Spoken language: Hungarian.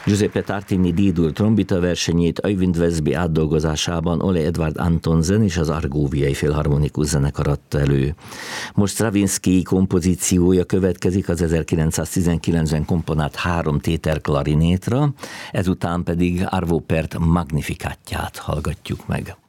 Giuseppe Tartini D-dur trombita versenyét Øyvind Westby átdolgozásában Ole Edvard Antonsen és az Argóviai Filharmonikus Zenekar adta elő. Most Stravinsky kompozíciója következik, az 1919-ben komponált 3 téter klarinétra, ezután pedig Arvo Pärt Magnificatját hallgatjuk meg.